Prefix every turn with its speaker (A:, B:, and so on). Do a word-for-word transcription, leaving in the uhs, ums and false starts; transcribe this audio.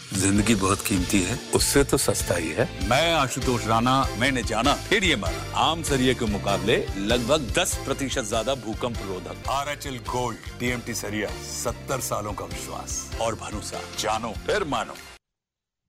A: जिंदगी बहुत कीमती है, उससे तो सस्ता ही है।
B: मैं आशुतोष राणा, मैंने जाना फिर ये माना, आम सरिये के मुकाबले लगभग दस प्रतिशत ज्यादा भूकंप रोधक।
C: R H L gold TMT सरिया, सत्तर सालों का विश्वास और भरोसा, जानो फिर मानो।